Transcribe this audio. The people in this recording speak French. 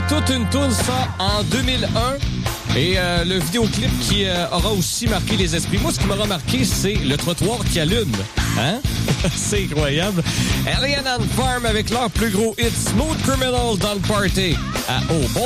toute une toune, ça, en 2001. Et le vidéoclip qui aura aussi marqué les esprits. Moi, ce qui m'aura marqué, c'est le trottoir qui allume. Hein? C'est incroyable. Alien and Farm avec leur plus gros hit, Smooth Criminal dans le party. Bon